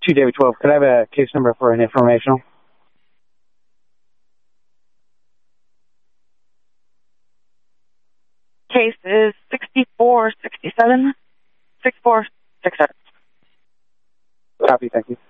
2 David 12. Could I have a case number for an informational? Case is 6467 6467. Copy, thank you.